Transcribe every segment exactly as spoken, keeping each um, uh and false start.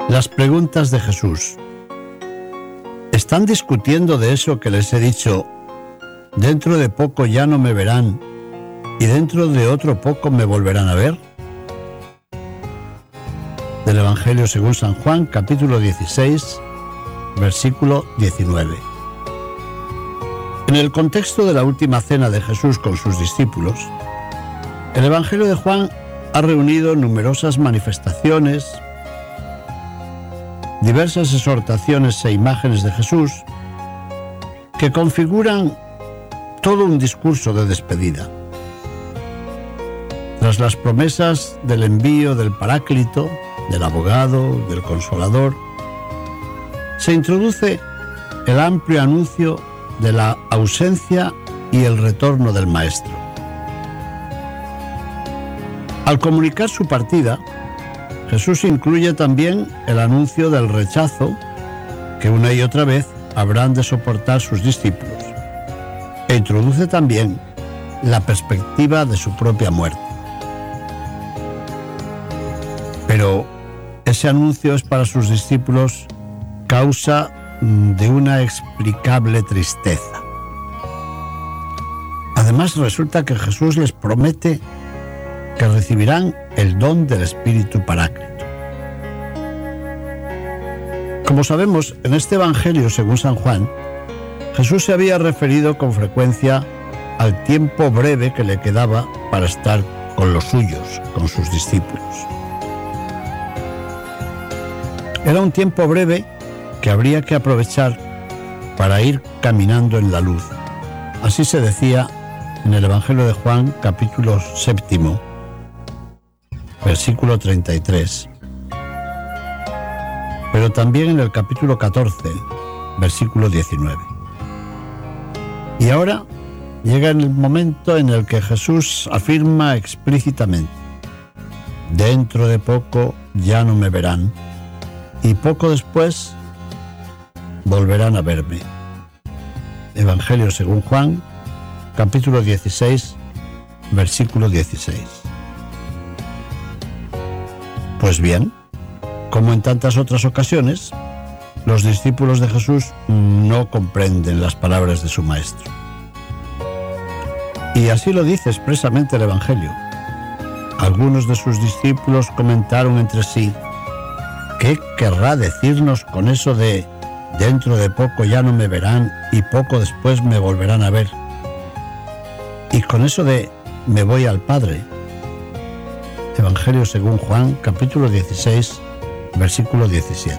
Las preguntas de Jesús. ¿Están discutiendo de eso que les he dicho? Dentro de poco ya no me verán y dentro de otro poco me volverán a ver. Del Evangelio según San Juan, capítulo dieciséis, versículo diecinueve. En el contexto de la última cena de Jesús con sus discípulos, el Evangelio de Juan ha reunido numerosas manifestaciones, diversas exhortaciones e imágenes de Jesús que configuran todo un discurso de despedida. Tras las promesas del envío del Paráclito, del abogado, del Consolador, se introduce el amplio anuncio de la ausencia y el retorno del Maestro. Al comunicar su partida, Jesús incluye también el anuncio del rechazo que una y otra vez habrán de soportar sus discípulos, e introduce también la perspectiva de su propia muerte. Pero ese anuncio es para sus discípulos causa de una explicable tristeza. Además, resulta que Jesús les promete que recibirán el don del Espíritu Paráclito. Como sabemos, en este Evangelio según San Juan, Jesús se había referido con frecuencia al tiempo breve que le quedaba para estar con los suyos, con sus discípulos. Era un tiempo breve que habría que aprovechar para ir caminando en la luz. Así se decía en el Evangelio de Juan, capítulo séptimo, versículo treinta y tres. Pero también en el capítulo catorce, versículo diecinueve. Y ahora llega el momento en el que Jesús afirma explícitamente: dentro de poco ya no me verán, y poco después volverán a verme. Evangelio según Juan, capítulo dieciséis, versículo dieciséis. Pues bien, como en tantas otras ocasiones, los discípulos de Jesús no comprenden las palabras de su Maestro. Y así lo dice expresamente el Evangelio. Algunos de sus discípulos comentaron entre sí: ¿qué querrá decirnos con eso de dentro de poco ya no me verán y poco después me volverán a ver? Y con eso de me voy al Padre. Evangelio según Juan, capítulo dieciséis, versículo diecisiete.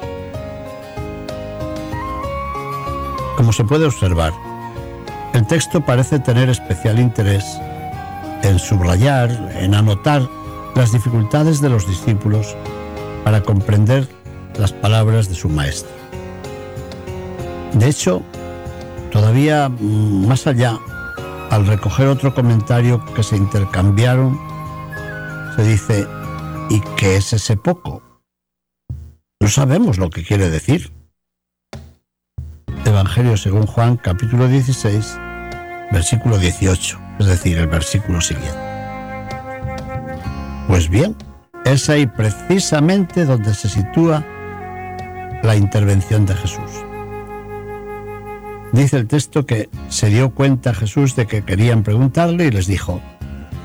Como se puede observar, el texto parece tener especial interés en subrayar, en anotar las dificultades de los discípulos para comprender las palabras de su Maestro. De hecho, todavía más allá, al recoger otro comentario que se intercambiaron, se dice: ¿y qué es ese poco? No sabemos lo que quiere decir. Evangelio según Juan, capítulo dieciséis, versículo dieciocho, es decir, el versículo siguiente. Pues bien, es ahí precisamente donde se sitúa la intervención de Jesús. Dice el texto que se dio cuenta Jesús de que querían preguntarle y les dijo: